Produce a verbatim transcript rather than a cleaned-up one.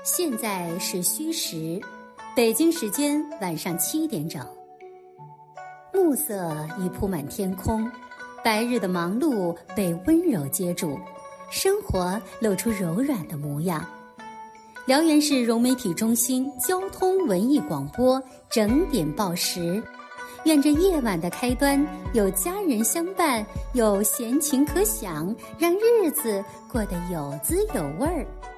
现在是戌时，北京时间晚上七点整。暮色已铺满天空，白日的忙碌被温柔接住，生活露出柔软的模样。辽源市融媒体中心交通文艺广播整点报时，愿这夜晚的开端有家人相伴，有闲情可享，让日子过得有滋有味儿。